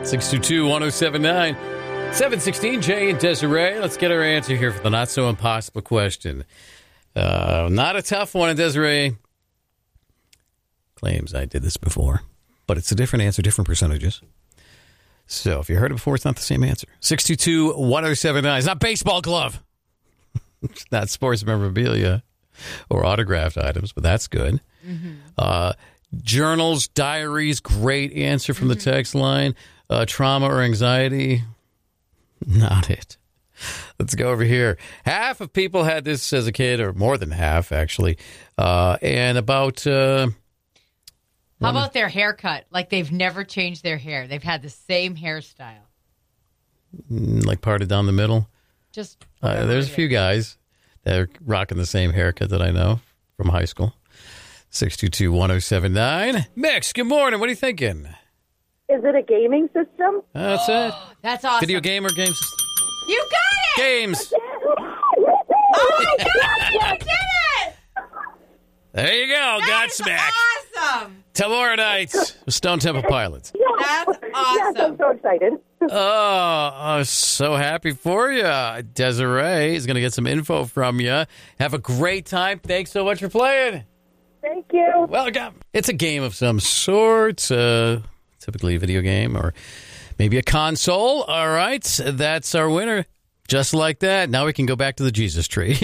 622-1079. 716, Jay and Desiree. Let's get our answer here for the not-so-impossible question. Not a tough one, and Desiree claims I did this before, but it's a different answer, different percentages. So if you heard it before, it's not the same answer. 622-1079. It's not baseball glove. It's not sports memorabilia or autographed items, but that's good. Mm-hmm. Journals, diaries, great answer from the text line. Trauma or anxiety, not it. Let's go over here. Half of people had this as a kid, or more than half, actually. And about... How about their haircut? Like they've never changed their hair. They've had the same hairstyle. Like parted down the middle? Just there's a few guys that are rocking the same haircut that I know from high school. 622-1079. Mix, good morning. What are you thinking? Is it a gaming system? That's it. That's awesome. Video game or games? You got it! Games. Oh, my God! You did it! There you go. Godsmack. Awesome. Tomorrow night, Stone Temple Pilots. That's awesome. Yes, I'm so excited. Oh, I'm so happy for you. Desiree is going to get some info from you. Have a great time. Thanks so much for playing. Thank you. Welcome. It's a game of some sort, typically a video game or maybe a console. All right, that's our winner. Just like that. Now we can go back to the Jesus tree.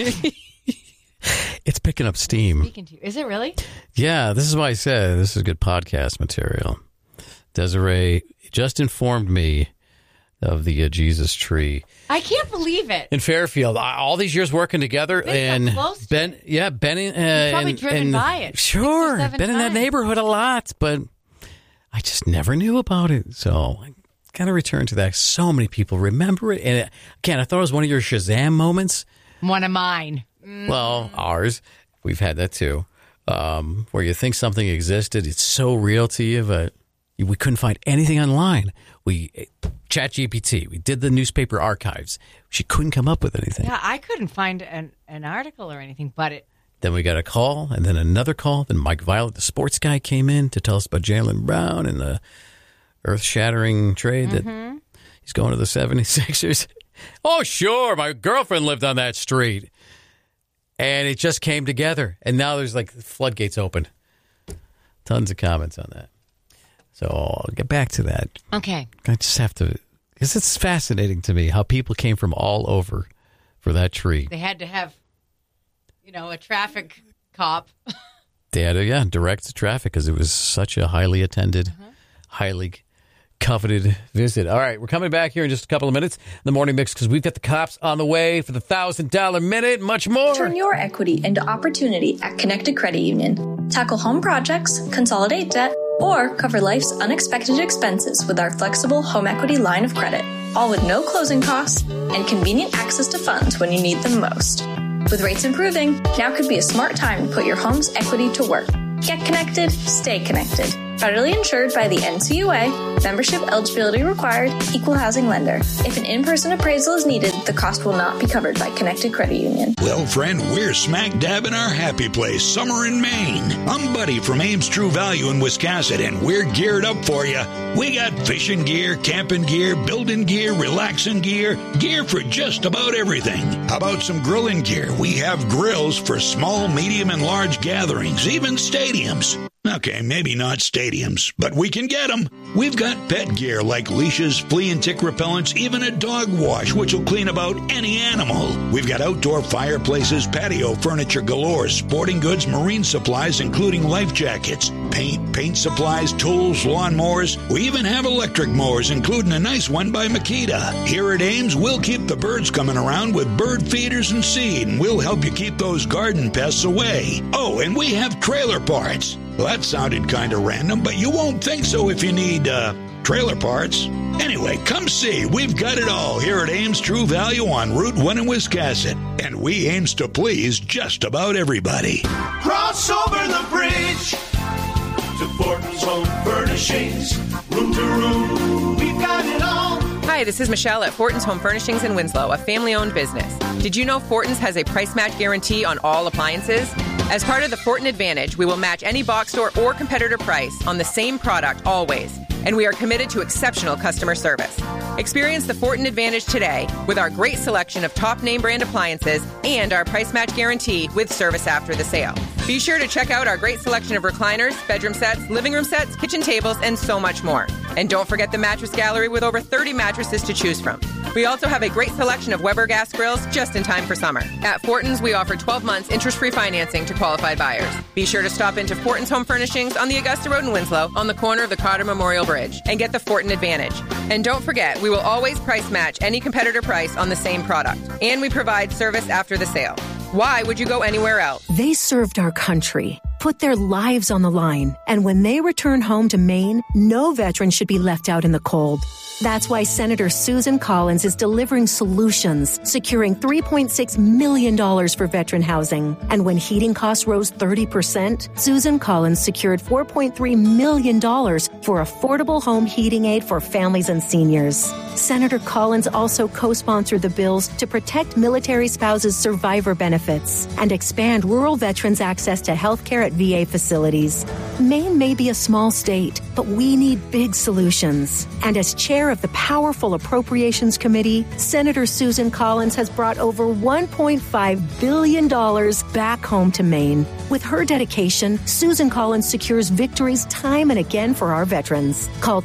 It's picking up steam. Speaking to you. Is it really? Yeah, this is why I said this is good podcast material. Desiree just informed me of the Jesus tree. I can't believe it. In Fairfield, all these years working together, and Ben, probably driven by it. Sure, been in that neighborhood a lot, but I just never knew about it. So I got to return to that. So many people remember it, and again, I thought it was one of your Shazam moments. One of mine. Well, ours. We've had that too, where you think something existed. It's so real to you, but we couldn't find anything online. ChatGPT. We did the newspaper archives. She couldn't come up with anything. Yeah, I couldn't find an article or anything, but it... Then we got a call, and then another call. Then Mike Violet, the sports guy, came in to tell us about Jaylen Brown and the earth-shattering trade that he's going to the 76ers. Oh, sure. My girlfriend lived on that street. And it just came together. And now there's like floodgates open. Tons of comments on that. So I'll get back to that. Okay. I just have to, because it's fascinating to me how people came from all over for that tree. They had to have, a traffic cop. They had to, direct traffic because it was such a highly attended, highly coveted visit. All right, we're coming back here in just a couple of minutes. The Morning Mix, because we've got the cops on the way for the $1,000 minute, much more. Turn your equity into opportunity at Connected Credit Union. Tackle home projects, consolidate debt, or cover life's unexpected expenses with our flexible home equity line of credit, all with no closing costs and convenient access to funds when you need them most. With rates improving, now could be a smart time to put your home's equity to work. Get connected, stay connected. Federally insured by the NCUA, membership eligibility required, equal housing lender. If an in-person appraisal is needed, the cost will not be covered by Connected Credit Union. Well, friend, we're smack dab in our happy place, summer in Maine. I'm Buddy from Ames True Value in Wiscasset, and we're geared up for you. We got fishing gear, camping gear, building gear, relaxing gear, gear for just about everything. How about some grilling gear? We have grills for small, medium, and large gatherings, even stadiums. Okay, maybe not stadiums, but we can get them. We've got pet gear like leashes, flea and tick repellents, even a dog wash, which will clean about any animal. We've got outdoor fireplaces, patio furniture galore, sporting goods, marine supplies, including life jackets, paint supplies, tools, lawnmowers. We even have electric mowers, including a nice one by Makita. Here at Ames, we'll keep the birds coming around with bird feeders and seed, and we'll help you keep those garden pests away. Oh, and we have trailer parts. Well, that sounded kind of random, but you won't think so if you need, trailer parts. Anyway, come see. We've got it all here at Ames True Value on Route 1 in Wiscasset. And we aims to please just about everybody. Cross over the bridge to Fortin's Home Furnishings. Room to room, we've got it all. Hi, this is Michelle at Fortin's Home Furnishings in Winslow, a family-owned business. Did you know Fortin's has a price match guarantee on all appliances? As part of the Fortin Advantage, we will match any box store or competitor price on the same product always. and we are committed to exceptional customer service. Experience the Fortin Advantage today with our great selection of top name brand appliances and our price match guarantee with service after the sale. Be sure to check out our great selection of recliners, bedroom sets, living room sets, kitchen tables, and so much more. And don't forget the mattress gallery with over 30 mattresses to choose from. We also have a great selection of Weber gas grills just in time for summer. At Fortin's, we offer 12 months interest-free financing to qualified buyers. Be sure to stop into Fortin's Home Furnishings on the Augusta Road in Winslow on the corner of the Cotter Memorial Bridge and get the Fortin Advantage. And don't forget, we will always price match any competitor price on the same product. And we provide service after the sale. Why would you go anywhere else? They served our country, put their lives on the line, and when they return home to Maine, no veteran should be left out in the cold. That's why Senator Susan Collins is delivering solutions, securing $3.6 million for veteran housing. And when heating costs rose 30%, Susan Collins secured $4.3 million for affordable home heating aid for families and seniors. Senator Collins also co-sponsored the bills to protect military spouses' survivor benefits and expand rural veterans' access to health care at VA facilities. Maine may be a small state, but we need big solutions. And as chair of the powerful Appropriations Committee, Senator Susan Collins has brought over $1.5 billion back home to Maine. With her dedication, Susan Collins secures victories time and again for our veterans. Call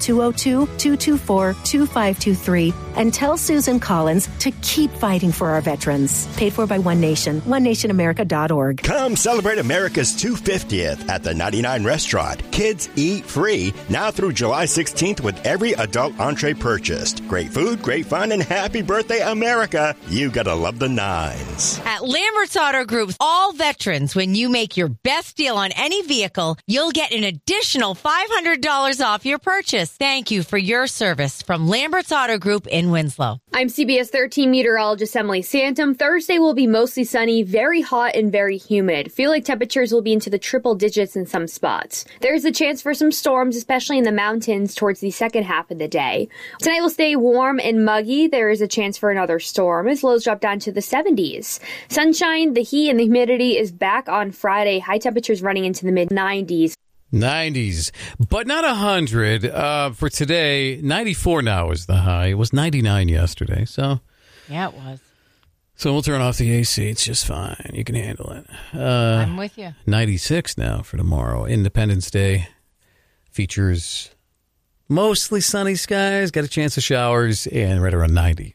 202-224-2523 and tell Susan Collins to keep fighting for our veterans. Paid for by One Nation, onenationamerica.org. Come celebrate America's 250th at the 99 Restaurant. Kids eat free now through July 16th with every adult entree purchased. Great food, great fun, and happy birthday, America. You gotta love the nines. At Lambert's Auto Group, all veterans, when you make your best deal on any vehicle, you'll get an additional $500 off your purchase. Thank you for your service from Lambert's Auto Group in Winslow. I'm CBS 13 meteorologist Emily Santum. Thursday will be mostly sunny, very hot, and very humid. Feel like temperatures will be into the triple digits in some spots. There's a chance for some storms, especially in the mountains towards the second half of the day. Tonight will stay warm and muggy. There is a chance for another storm as lows drop down to the 70s. Sunshine, the heat, and the humidity is back on Friday. High temperatures running into the mid-90s. 90s, but not 100 for today. 94 now is the high. It was 99 yesterday, so Yeah, it was. So we'll turn off the AC. It's just fine. You can handle it. I'm with you. 96 now for tomorrow. Independence Day features mostly sunny skies, got a chance of showers, and right around 90.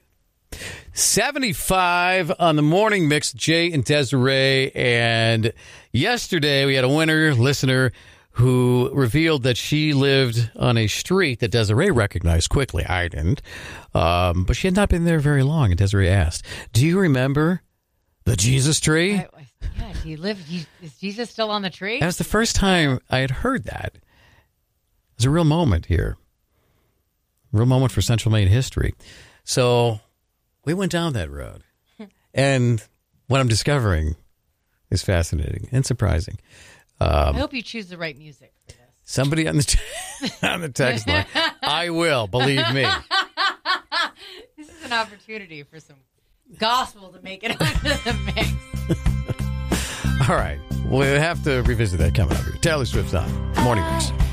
75 on the morning mix, Jay and Desiree. And yesterday we had a winner listener who revealed that she lived on a street that Desiree recognized quickly. I didn't. But she had not been there very long. And Desiree asked, do you remember the Jesus tree? Yeah, do you live? Is Jesus still on the tree? That was the first time I had heard that. It was a real moment here. Real moment for Central Maine history. So we went down that road. And what I'm discovering is fascinating and surprising. I hope you choose the right music for this. Somebody on the text line. I will, believe me. This is an opportunity for some gospel to make it onto the mix. All right. We'll have to revisit that coming up here. Taylor Swift's on Morning Mix.